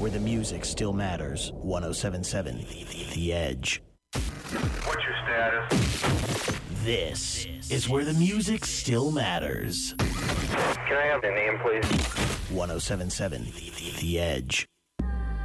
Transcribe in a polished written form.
where the music still matters. 107.7 The Edge. What's your status? This is where the music still matters. Can I have the name, please? 107.7 The Edge.